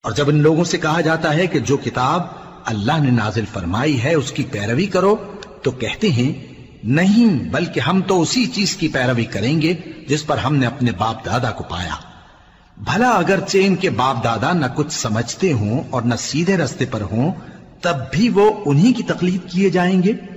और जब इन लोगों से कहा जाता है कि जो किताब अल्लाह ने नाजिल फरमाई है उसकी पैरवी करो, तो कहते हैं नहीं, बल्कि हम तो उसी चीज की पैरवी करेंगे जिस पर हमने अपने बाप दादा को पाया। भला अगरचे इनके बाप दादा न कुछ समझते हों और न सीधे रास्ते पर हों, तब भी वो उन्हीं की तकलीद किए जाएंगे।